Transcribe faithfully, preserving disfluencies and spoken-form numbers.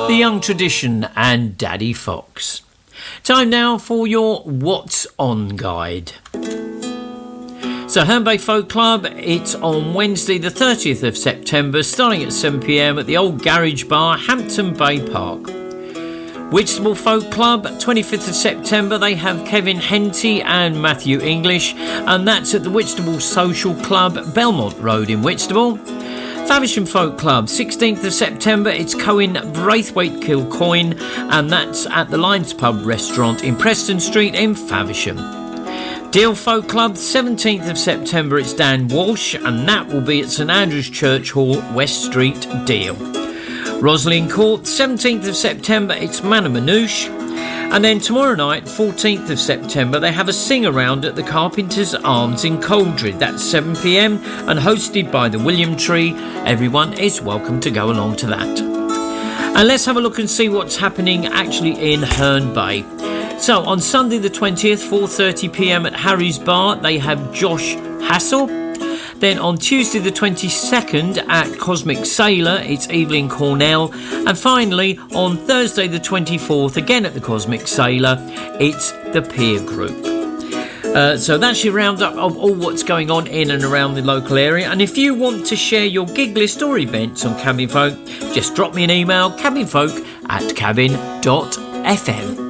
The Young Tradition and Daddy Fox. Time now for your What's On guide. So Herne Bay Folk Club, it's on Wednesday the thirtieth of September, starting at seven p m at the Old Garage Bar, Hampton Bay Park. Whitstable Folk Club, twenty-fifth of September, they have Kevin Henty and Matthew English, and that's at the Whitstable Social Club, Belmont Road in Whitstable. Faversham Folk Club, sixteenth of September, it's Cohen Braithwaite Kilcoyne, and that's at the Lions Pub Restaurant in Preston Street in Faversham. Deal Folk Club, seventeenth of September, it's Dan Walsh, and that will be at St Andrew's Church Hall, West Street, Deal. Roslyn Court, seventeenth of September, it's Manor Manouche. And then tomorrow night, fourteenth of September, they have a sing-around at the Carpenter's Arms in Coldred. That's seven p m and hosted by the William Tree. Everyone is welcome to go along to that. And let's have a look and see what's happening actually in Herne Bay. So on Sunday the twentieth, four thirty p m at Harry's Bar, they have Josh Hassel. Then on Tuesday the twenty-second at Cosmic Sailor, it's Evelyn Cornell. And finally, on Thursday the twenty-fourth, again at the Cosmic Sailor, it's the Peer Group. Uh, so that's your roundup of all what's going on in and around the local area. And if you want to share your gig list or events on Cabin Folk, just drop me an email, cabinfolk at cabin dot f m.